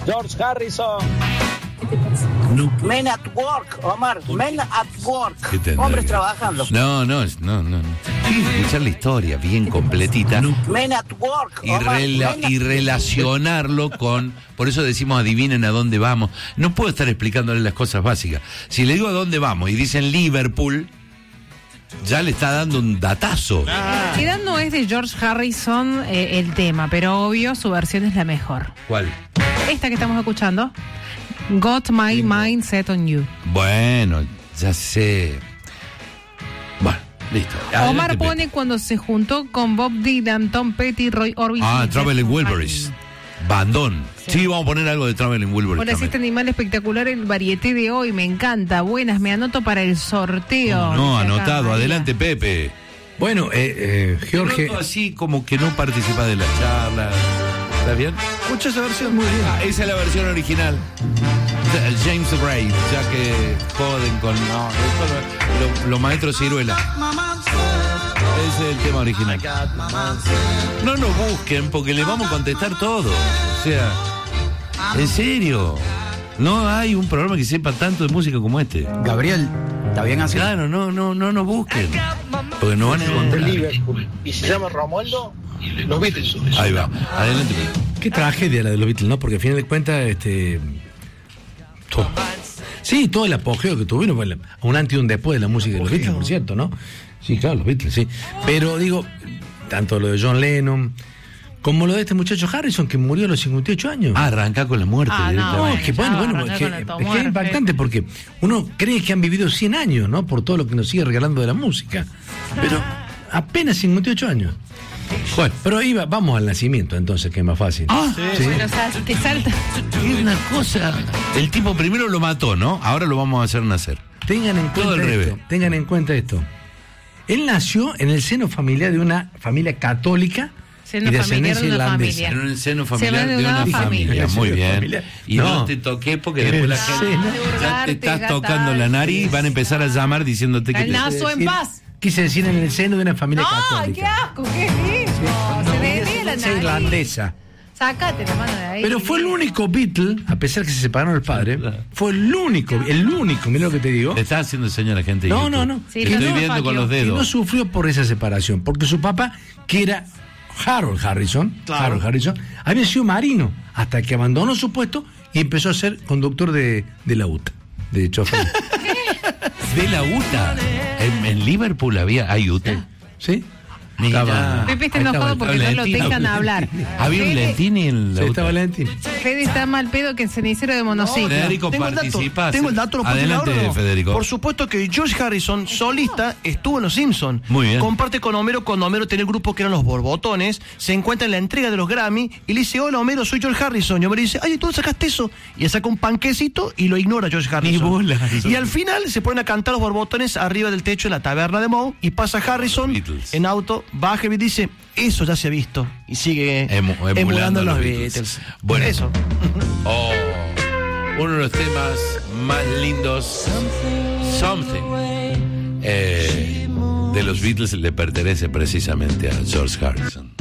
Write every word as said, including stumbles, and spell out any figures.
George Harrison. No. Men at work, Omar. Men at work. Hombres trabajando. No, no, no, no. Tienes que escuchar la historia bien completita. No. Men at work, y, Omar. rela- Men at... y relacionarlo con... Por eso decimos adivinen a dónde vamos. No puedo estar explicándole las cosas básicas. Si le digo a dónde vamos y dicen Liverpool, ya le está dando un datazo. En realidad no es de George Harrison eh, el tema, pero obvio su versión es la mejor. ¿Cuál? Esta que estamos escuchando. Got my mind set on you. Bueno, ya sé. Bueno, listo. Omar Adelante, pone cuando se juntó con Bob Dylan, Tom Petty, Roy Orbison. Ah, y Traveling Jeff Wilburys. Buckley. Bandón. Sí. sí, vamos a poner algo de Traveling Wilburys. Hola, este animal espectacular, el varieté de hoy, me encanta. Buenas, me anoto para el sorteo. No, no anotado. María. Adelante, Pepe. Bueno, eh, eh, Jorge. Así como que no participa de la charla. ¿Está bien? Escucha esa versión muy bien. Ah, esa es la versión original. James Gray, ya que joden con no, esto no, lo, los maestros Ciruela. Ese es el tema original. No nos busquen porque les vamos a contestar todo. O sea, en serio. No hay un programa que sepa tanto de música como este. Gabriel, ¿está bien así? Claro, no, no, no nos busquen. Porque nos van a encontrar. Liverpool. Y se llama Romualdo, los Beatles. Ahí va. Adelante. Qué tragedia la de los Beatles, ¿no? Porque al final de cuentas, este. Todo. Sí, todo el apogeo que tuvieron, bueno, un antes y un después de la música de los Beatles, por cierto, ¿no? Sí, claro, los Beatles, sí. Pero digo, tanto lo de John Lennon como lo de este muchacho Harrison, que murió a los cincuenta y ocho años. Ah, arranca con la muerte. Ah, no, No, es que bueno, ya, bueno, arranca es que, con la es que es muerte. impactante porque uno cree que han vivido cien años, ¿no? Por todo lo que nos sigue regalando de la música. Pero apenas cincuenta y ocho años. Bueno, pero ahí va, vamos al nacimiento entonces, que es más fácil. Ah, sí. Pero, o sea, te salta. es una cosa. El tipo primero lo mató, ¿no? Ahora lo vamos a hacer nacer. Tengan en Todo cuenta al esto. revés. Tengan en cuenta esto. Él nació en el seno familiar de una familia católica Seno y de familiar ascendencia de una irlandesa. familia. En un seno Se familiar va de una, familia. Muy Seno bien. familiar. Y No. no te toqué porque En después el la gente seno. ya te estás tocando la nariz, van a empezar a llamar diciéndote que El te... nazo en decir- paz. Quise decir en el seno de una familia ¡No! católica. ¡Qué asco! ¿Qué es eso? Se le ve la Es nariz. irlandesa. Sácate la mano de ahí. Pero fue el único Beatle, a pesar que se separaron el padre, fue el único, el único, mira lo que te digo, Le estás haciendo señas a la gente. de No, YouTube. no, no. Sí, Te no, estoy no, viendo con Fabio. los que dedos. no sufrió por esa separación, porque su papá, que era Harold Harrison, Claro. Harold Harrison, había sido marino, hasta que abandonó su puesto y empezó a ser conductor de, de la U T A, de chofer. De la U T A. En, en Liverpool había hay U T A. ¿Sí? Mira. Estaba- Pepe está ahí estaba enojado el- porque no lo Valentín. dejan hablar. Había un Fede- Lentini en la Sí, U T estaba A. Valentín. Fede está mal pedo que el cenicero de monociclo. Federico, Tengo el dato, participa. tengo el dato, ¿lo puedo Adelante, tirar ahora o no? Federico. Por supuesto que George Harrison, solista, estuvo en Los Simpsons. Muy bien. Comparte con Homero, cuando Homero tenía el grupo que eran los Borbotones, se encuentra en la entrega de los Grammy y le dice, hola Homero, soy George Harrison. Y Homero dice, ay, ¿tú sacaste eso? Y le saca un panquecito y lo ignora George Harrison. Ni bola. Y al final se ponen a cantar los Borbotones arriba del techo de la taberna de Moe y pasa Harrison Beatles. en auto, baja y dice, eso ya se ha visto. Y sigue Emu- emulando emulando a los los Beatles. Beatles. Bueno. Eso. Oh, uno de los temas más lindos, Something, eh, de los Beatles le pertenece precisamente a George Harrison.